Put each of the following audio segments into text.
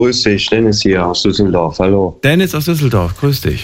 Grüß dich, Dennis hier aus Düsseldorf. Hallo. Dennis aus Düsseldorf, grüß dich.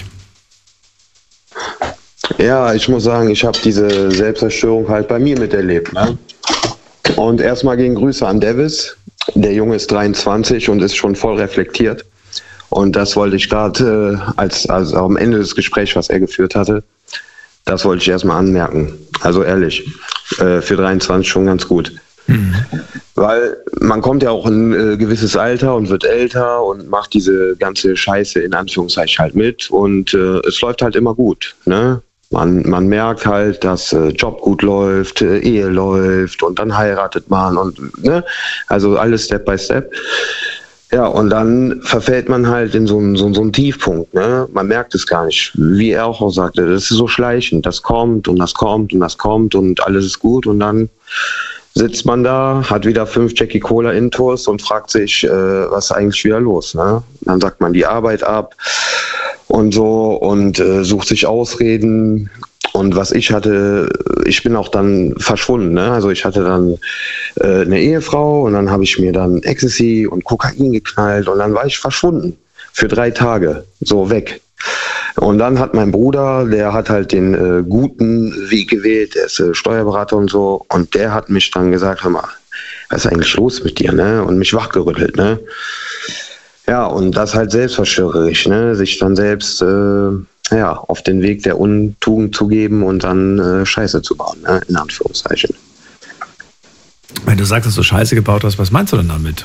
Ja, ich muss sagen, ich habe diese Selbstzerstörung halt bei mir miterlebt. Ne? Und erstmal gehen Grüße an Davis. Der Junge ist 23 und ist schon voll reflektiert. Und das wollte ich gerade also am Ende des Gesprächs, was er geführt hatte, das wollte ich erstmal anmerken. Also ehrlich, für 23 schon ganz gut. Weil man kommt ja auch in ein gewisses Alter und wird älter und macht diese ganze Scheiße in Anführungszeichen halt mit und es läuft halt immer gut. Ne? Man merkt halt, dass Job gut läuft, Ehe läuft und dann heiratet man und ne, also alles Step by Step. Ja, und dann verfällt man halt in so einen Tiefpunkt. Ne? Man merkt es gar nicht, wie er auch sagte, das ist so schleichend, das kommt und das kommt und das kommt und alles ist gut und dann sitzt man da, hat wieder 5 Jackie Cola Intos und fragt sich, was ist eigentlich wieder los. Ne? Dann sagt man die Arbeit ab und so und sucht sich Ausreden. Und was ich hatte, ich bin auch dann verschwunden. Ne? Also ich hatte dann eine Ehefrau und dann habe ich mir dann Ecstasy und Kokain geknallt und dann war ich verschwunden für 3 Tage, so weg. Und dann hat mein Bruder, der hat halt den guten Weg gewählt, der ist Steuerberater und so, und der hat mich dann gesagt, hör mal, was ist eigentlich los mit dir, ne? Und mich wachgerüttelt, ne? Ja, und das halt selbstverschwörerisch, ne? Sich dann selbst auf den Weg der Untugend zu geben und dann Scheiße zu bauen, ne? In Anführungszeichen. Wenn du sagst, dass du Scheiße gebaut hast, was meinst du denn damit?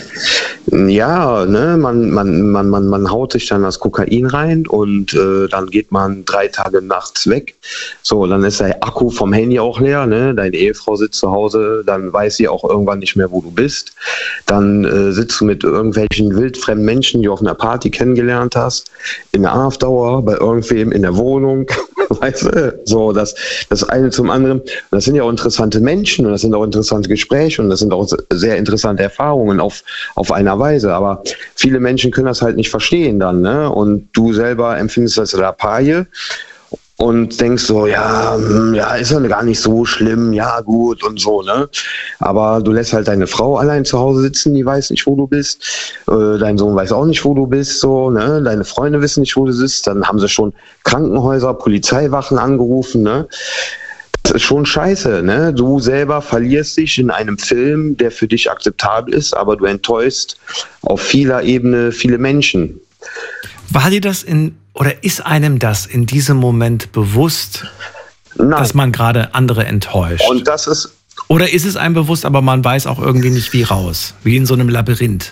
Ja, ne, man haut sich dann das Kokain rein und dann geht man 3 Tage nachts weg. So, dann ist der Akku vom Handy auch leer, ne? Deine Ehefrau sitzt zu Hause, dann weiß sie auch irgendwann nicht mehr, wo du bist. Dann sitzt du mit irgendwelchen wildfremden Menschen, die du auf einer Party kennengelernt hast, in der Afterhour, bei irgendwem in der Wohnung. Weißt du? So, das eine zum anderen. Das sind ja auch interessante Menschen und das sind auch interessante Gespräche und das sind auch sehr interessante Erfahrungen auf einer Weise. Aber viele Menschen können das halt nicht verstehen dann, ne? Und du selber empfindest das Lappalie und denkst so, ja, ist ja gar nicht so schlimm, ja gut und so, ne? Aber du lässt halt deine Frau allein zu Hause sitzen, die weiß nicht, wo du bist. Dein Sohn weiß auch nicht, wo du bist, so, ne? Deine Freunde wissen nicht, wo du sitzt. Dann haben sie schon Krankenhäuser, Polizeiwachen angerufen, ne? Das ist schon scheiße, ne? Du selber verlierst dich in einem Film, der für dich akzeptabel ist, aber du enttäuschst auf vieler Ebene viele Menschen. War dir das oder ist einem das in diesem Moment bewusst, Nein. dass man gerade andere enttäuscht? Und das ist... Oder ist es einem bewusst, aber man weiß auch irgendwie nicht wie raus? Wie in so einem Labyrinth?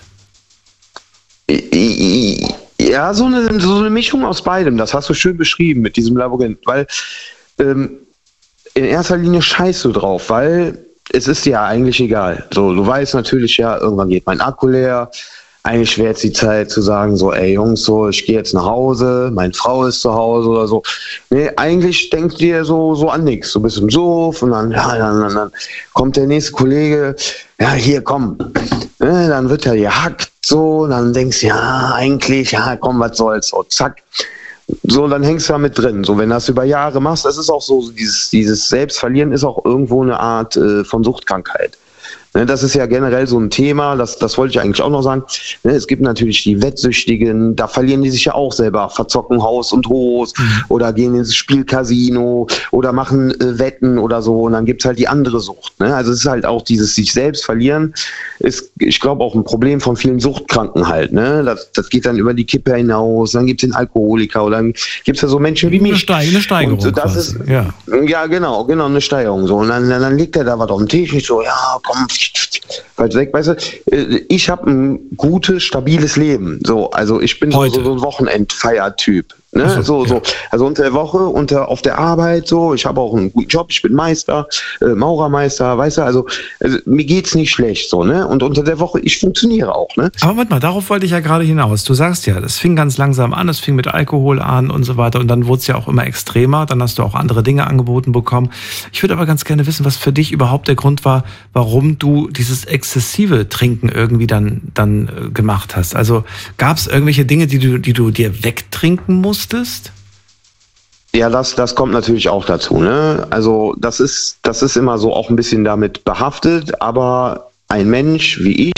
Ja, so eine Mischung aus beidem. Das hast du schön beschrieben mit diesem Labyrinth. Weil in erster Linie scheißt du drauf, weil es ist dir ja eigentlich egal. So, du weißt natürlich, ja, irgendwann geht mein Akku leer. Eigentlich wäre jetzt die Zeit zu sagen, so, ey Jungs, so, ich gehe jetzt nach Hause, meine Frau ist zu Hause oder so. Nee, eigentlich denkst du dir so an nichts. Du bist im Suff und dann kommt der nächste Kollege, ja, hier, komm. Ne, dann wird er gehackt, so, dann denkst du, ja, eigentlich, ja, komm, was soll's, so, zack. So, dann hängst du da mit drin. So, wenn du das über Jahre machst, das ist auch so, dieses Selbstverlieren ist auch irgendwo eine Art von Suchtkrankheit. Ne, das ist ja generell so ein Thema, das wollte ich eigentlich auch noch sagen. Ne, es gibt natürlich die Wettsüchtigen, da verlieren die sich ja auch selber, verzocken Haus und Hof oder gehen ins Spielcasino oder machen Wetten oder so, und dann gibt's halt die andere Sucht. Ne? Also es ist halt auch dieses sich selbst verlieren, ist, ich glaube, auch ein Problem von vielen Suchtkranken halt. Ne? Das geht dann über die Kippe hinaus, dann gibt's den Alkoholiker oder dann gibt's ja so Menschen wie mich. Eine Steigerung. Und das ist, ja, genau, eine Steigerung. So. Und dann liegt er da was auf dem Tisch, nicht so, ja, komm, halt weg, weißt du, ich habe ein gutes, stabiles Leben. So, also ich bin so ein Wochenendfeiertyp. Ne? So. Also unter der Woche, auf der Arbeit, so, ich habe auch einen guten Job, ich bin Meister, Maurermeister, weißt du, also mir geht's nicht schlecht, so, ne? Und unter der Woche, ich funktioniere auch, ne? Aber warte mal, darauf wollte ich ja gerade hinaus. Du sagst ja, das fing ganz langsam an, es fing mit Alkohol an und so weiter und dann wurde es ja auch immer extremer, dann hast du auch andere Dinge angeboten bekommen. Ich würde aber ganz gerne wissen, was für dich überhaupt der Grund war, warum du dieses exzessive Trinken irgendwie dann gemacht hast. Also gab es irgendwelche Dinge, die du dir wegtrinken musstest? Ja, das kommt natürlich auch dazu, ne? Also das ist immer so auch ein bisschen damit behaftet, aber ein Mensch wie ich,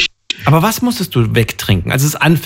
Aber was musstest du wegtrinken, als es